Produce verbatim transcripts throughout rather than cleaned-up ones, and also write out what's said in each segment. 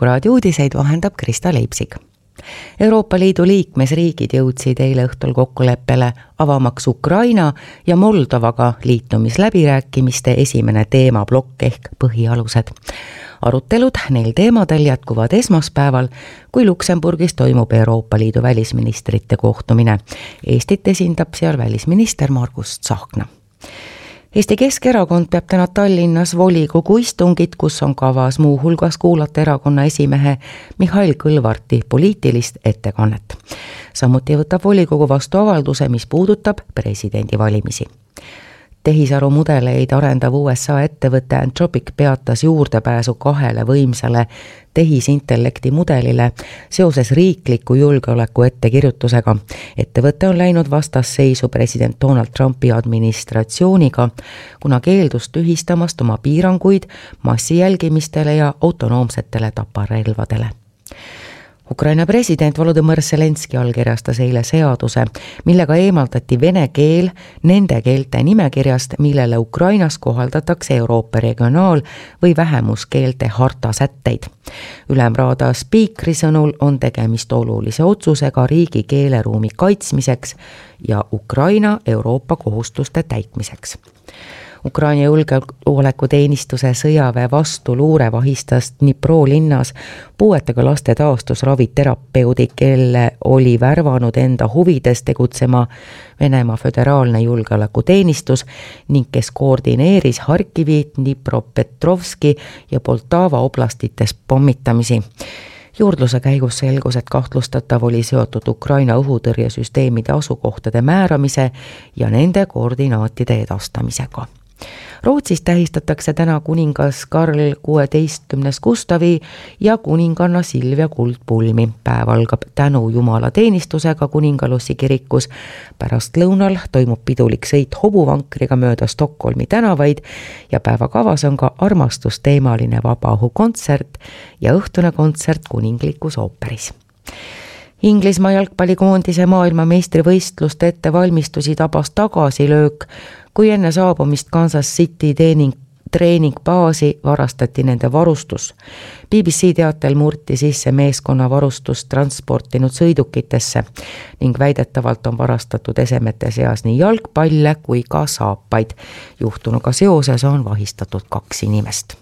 Kuku raadio uudiseid vahendab Krista Leipsik. Euroopa Liidu liikmesriigid jõudsid eile õhtul kokkuleppele avamaks Ukraina ja Moldovaga liitumisläbirääkimiste esimene teemablokk ehk põhialused. Arutelud neil teemadel jätkuvad esmaspäeval, kui Luksemburgis toimub Euroopa Liidu välisministrite kohtumine. Eestit esindab seal välisminister Margus Tsahkna. Eesti Keskerakond peab täna Tallinnas volikogu istungit, kus on kavas muu hulgas kuulata erakonna esimehe Mihhail Kõlvarti poliitilist ettekannet. Samuti võtab volikogu vastu avalduse, mis puudutab presidendivalimisi. Tehisaru mudeleid arendav U S A ettevõte Anthropic peatas juurdepääsu kahele võimsale tehisintellekti mudelile seoses riikliku julgeoleku ettekirjutusega. Ettevõte on läinud vastasseisu president Donald Trumpi administratsiooniga, kuna keeldus tühistamast oma piiranguid massijälgimistele ja autonoomsetele taparelvadele. Ukraina president Volodõmõr Zelenski allkirjastas eile seaduse, millega eemaldati vene keel nende keelte nimekirjast, millele Ukrainas kohaldatakse Euroopa regionaal- või vähemuskeelte harta sätteid. Ülemraada spiikri sõnul on tegemist olulise otsusega riigi keeleruumi kaitsmiseks ja Ukraina Euroopa kohustuste täitmiseks. Ukraina julgeolekuteenistuse sõjaväe vastu luure vahistas Dnipro linnas puuetega laste taastusraviterapeudi, kelle oli värvanud enda huvides tegutsema Venemaa föderaalne julgeolekuteenistus ning kes koordineeris Harkivi, Dnipropetrovski ja Poltava oblastites pommitamisi. Juurdluse käigus selgus, et kahtlustatav oli seotud Ukraina õhutõrjesüsteemide asukohtade määramise ja nende koordinaatide edastamisega. Rootsis tähistatakse täna kuningas Karl kuueteistkümnes Gustavi ja kuninganna Silvia kuldpulmi. Päev algab tänu jumala teenistusega kuningalussi kirikus. Pärast lõunal toimub pidulik sõit hobuvankriga mööda Stockholmi tänavaid ja päevakavas on ka armastusteemaline vabaõhukontsert ja õhtune kontsert kuninglikus ooperis. Inglismaa jalgpallikoondise maailmameistrivõistluste ettevalmistusi tabas tagasilöök, kui enne saabumist Kansas City treening, treeningbaasi varastati nende varustus. B B C teatel murti sisse meeskonna varustust transportinud sõidukitesse ning väidetavalt on varastatud esemete seas nii jalgpalle kui ka saapaid. Juhtunuga seoses on vahistatud kaks inimest.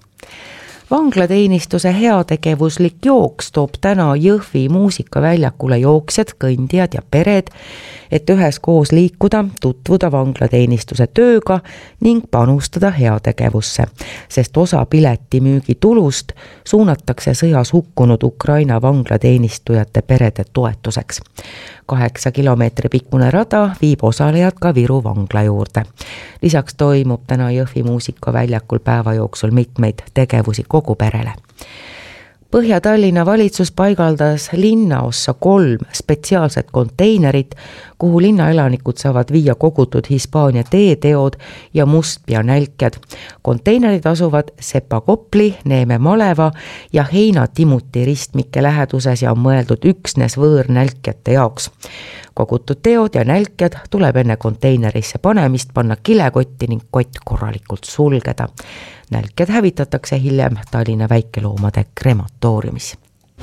Vanglateenistuse heategevuslik jooks toob täna Jõhvi muusikaväljakule jooksjad, kõndijad ja pered, et üheskoos liikuda, tutvuda vanglateenistuse tööga ning panustada heategevusse, sest osa piletimüügi tulust suunatakse sõjas hukkunud Ukraina vanglateenistujate perede toetuseks. Kaheksa kilomeetri pikkune rada viib osalejad ka Viru vangla juurde. Lisaks toimub täna Jõhvi muusikaväljakul päeva jooksul mitmeid tegevusi kogu perele. Põhja-Tallinna valitsus paigaldas linnaossa kolm spetsiaalset konteinerit, kuhu linnaelanikud saavad viia kogutud Hispaania teeteod ja mustpea nälkjad. Konteinerid asuvad Sepa-Kopli, Neeme Maleva ja Heina Timuti ristmike läheduses ja on mõeldud üksnes võõrnälkjate jaoks. Kogutud teod ja nälkjad tuleb enne konteinerisse panemist panna kilekotti ning kott korralikult sulgeda. Nälkjad hävitatakse hiljem Tallinna väikeloomade krematooriumis.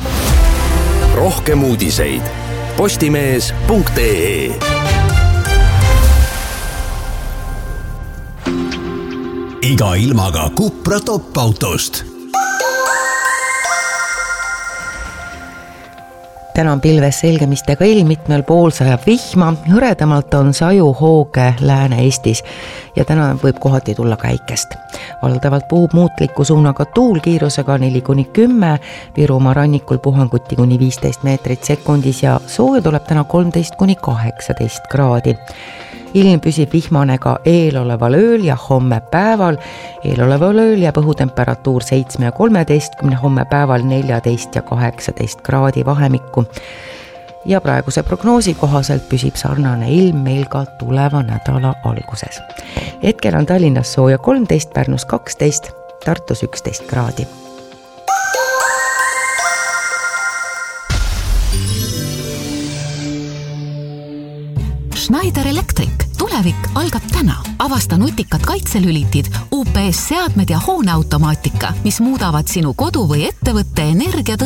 Rohkem uudiseid postimees punkt ee. Iga ilmaga Cupra top-autost. Täna on pilves selgemistega ilm, mitmel pool sajab vihma, hõredamalt on saju hooge Lääne-Eestis ja täna võib kohati tulla ka äikest. Valdavalt puhub muutliku suunaga tuul kiirusega neli kuni kümme, Virumaa rannikul puhanguti kuni viisteist meetrit sekundis ja sooja tuleb täna kolmteist kuni kaheksateist kraadi. Ilm püsib vihmane ka eeloleval ööl ja homme päeval. Eeloleval ööl jääb õhutemperatuur seitsme ja kolmeteistkümne, homme päeval neljateist ja kaheksateist kraadi vahemikku. Ja praeguse prognoosi kohaselt püsib sarnane ilm meil ka tuleva nädala alguses. Hetkel on Tallinnas sooja kolmteist, Pärnus kaksteist, Tartus üksteist kraadi. Schneider Electric. Tulevik algab täna. Avasta nutikad kaitselülitid, U P S-seadmed ja hooneautomaatika, mis muudavad sinu kodu või ettevõtte energia